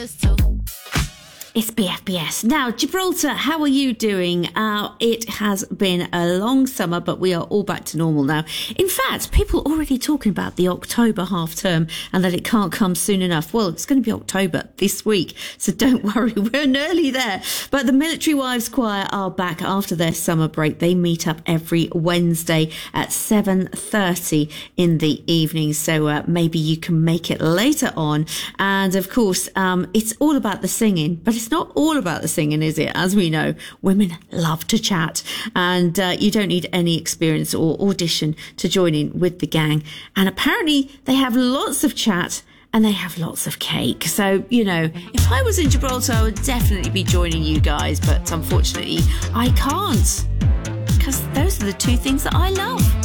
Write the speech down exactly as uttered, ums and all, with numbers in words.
used to. It's B F B S. Now, Gibraltar, how are you doing? Uh, it has been a long summer, but we are all back to normal now. In fact, people are already talking about the October half term and that it can't come soon enough. Well, it's going to be October this week, so don't worry, we're nearly there. But the Military Wives Choir are back after their summer break. They meet up every Wednesday at seven thirty in the evening, so uh, maybe you can make it later on. And of course, um, it's all about the singing, but it's not all about the singing, is it? As we know, women love to chat, and uh, you don't need any experience or audition to join in with the gang. And apparently they have lots of chat and they have lots of cake. So, you know, if I was in Gibraltar, I would definitely be joining you guys, but unfortunately I can't, because those are the two things that I love.